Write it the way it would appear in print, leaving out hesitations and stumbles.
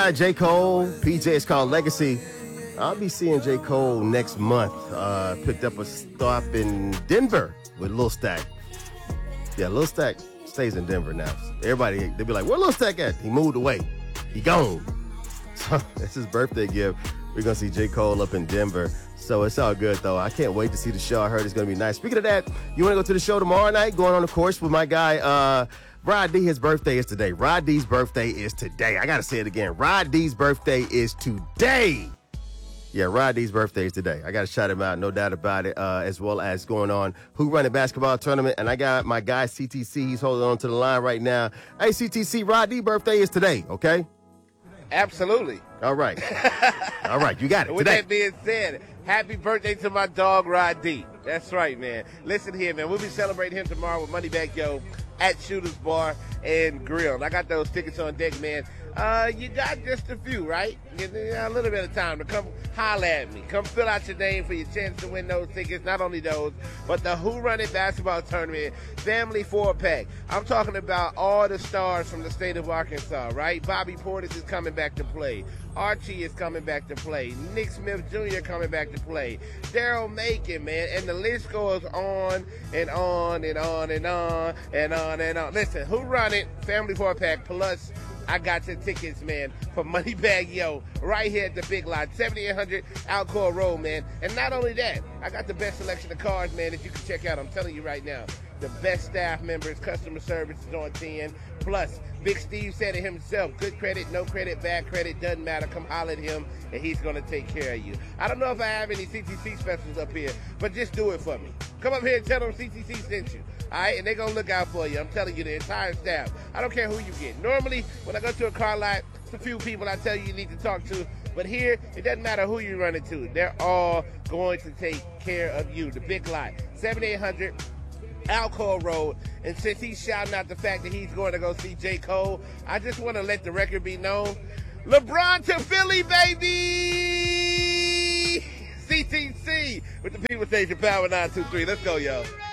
J. Cole, PJ is called Legacy. I'll be seeing J. Cole next month. Picked up a stop in Denver with Lil Stack. Yeah, Lil Stack stays in Denver now. Everybody, they be like, where Lil Stack at? He moved away. He gone. So it's his birthday gift. We're going to see J. Cole up in Denver. So it's all good, though. I can't wait to see the show. I heard it's going to be nice. Speaking of that, you want to go to the show tomorrow night? Going on the course with my guy, Rod D. His birthday is today. Rod D's birthday is today. I got to say it again. Rod D's birthday is today. Yeah, Rod D's birthday is today. I got to shout him out, no doubt about it, as well as going on Who Run It Basketball Tournament. And I got my guy, CTC. He's holding on to the line right now. Hey, CTC, Rod D's birthday is today, okay? Absolutely. All right. All right, you got it. With today. that being said, happy birthday to my dog, Rod D. That's right, man. Listen here, man. We'll be celebrating him tomorrow with Moneybag Yo at Shooter's Bar and Grill. And I got those tickets on deck, man. You got just a few, right? A little bit of time to come holler at me. Come fill out your name for your chance to win those tickets. Not only those, but the Who Run It Basketball Tournament Family 4-Pack. I'm talking about all the stars from the state of Arkansas, right? Bobby Portis is coming back to play. Archie is coming back to play. Nick Smith Jr. coming back to play. Daryl Macon, man. And the list goes on and on and on and on and on and on. Listen, Who Run It Family 4-Pack plus I got your tickets, man, for Moneybag Yo right here at the Big Lot, 7800 Alcoa Road, man. And not only that, I got the best selection of cars, man, that you can check out. I'm telling you right now, the best staff members, customer service is on 10. Plus, Big Steve said it himself, good credit, no credit, bad credit, doesn't matter. Come holler at him, and he's going to take care of you. I don't know if I have any CTC specials up here, but just do it for me. Come up here and tell them CTC sent you. All right, and they're going to look out for you. I'm telling you, the entire staff. I don't care who you get. Normally, when I go to a car lot, it's a few people I tell you need to talk to. But here, it doesn't matter who you run into. They're all going to take care of you. The Big Lot, 7800 Alcoa Road. And since he's shouting out the fact that he's going to go see J. Cole, I just want to let the record be known. LeBron to Philly, baby! CTC with the People Station Power 923. Let's go, y'all.